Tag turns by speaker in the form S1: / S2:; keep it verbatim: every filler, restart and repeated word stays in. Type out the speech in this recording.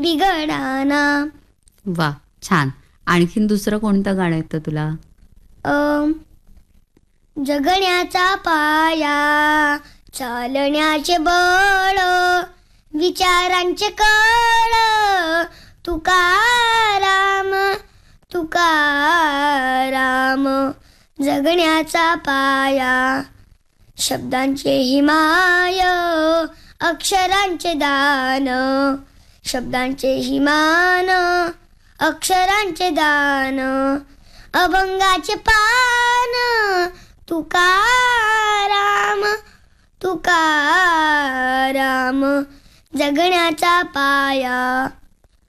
S1: बिघडाना.
S2: वा, छान. आणखीन दुसरं कोणतं गाणं येतं तुला?
S1: अम, जगण्याचा पाया, चालण्याचे बळ, विचारांचे कळ, तुकाराम तुकाराम. जगण्याचा पाया, शब्दांचे हिमाय, अक्षरांचे दान, शब्दांचे हिमान, अक्षरांचे दान, अभंगाचे पान, तुकाराम तुकाराम. जगण्याचा पाया.